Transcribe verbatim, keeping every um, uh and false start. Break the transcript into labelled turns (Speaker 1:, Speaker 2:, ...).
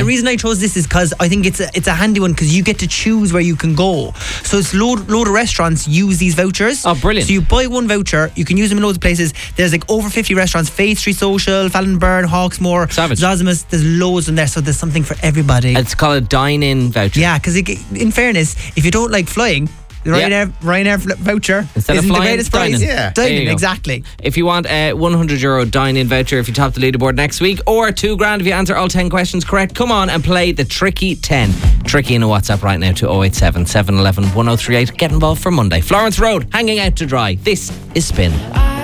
Speaker 1: reason I chose this is because I think it's a, it's a handy one because you get to choose where you can go. So it's load load of restaurants use these vouchers.
Speaker 2: Oh, brilliant.
Speaker 1: So you buy one voucher, you can use them in loads of places. There's like over fifty restaurants, Faith Street Social, Fallenburn, Hawksmoor,
Speaker 2: Savage.
Speaker 1: Zosimus. There's loads in there, so there's something for everybody.
Speaker 2: It's called a dine-in voucher.
Speaker 1: Yeah, because in fairness, if you don't like flying, the Ryanair, Ryanair fl- voucher
Speaker 2: Instead of
Speaker 1: isn't the
Speaker 2: flying,
Speaker 1: greatest price.
Speaker 2: dining.
Speaker 3: Yeah.
Speaker 2: There you
Speaker 1: Dining,
Speaker 2: go.
Speaker 1: exactly.
Speaker 2: If you want a one hundred euro dine-in voucher if you top the leaderboard next week, or two grand if you answer all ten questions correct, come on and play the Tricky ten. Tricky in a WhatsApp right now to oh eight seven, seven one one, one oh three eight. Get involved for Monday. Florence Road, hanging out to dry. This is Spin.